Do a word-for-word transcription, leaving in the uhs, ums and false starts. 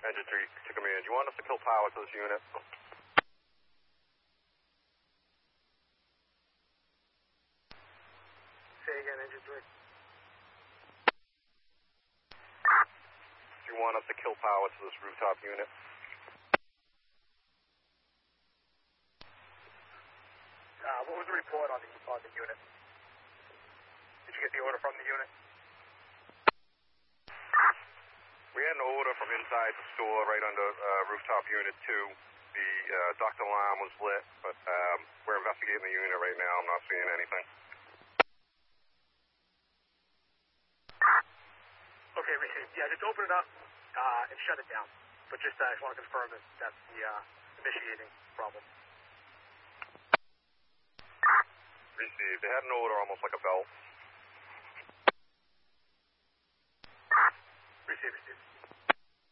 Engine three to command. You want us to kill power to this unit? Say again, Engine three. Do you want us to kill power to this rooftop unit? Uh, what was the report on the, on the unit? Did you get the order from the unit? We had an order from inside the store right under uh, rooftop unit two. The uh, duct alarm was lit, but um, we're investigating the unit right now. I'm not seeing anything. Okay, received. Yeah, just open it up uh, and shut it down. But just, uh, I just want to confirm that that's the uh, initiating problem. Received. They had an order almost like a belt. Received, received.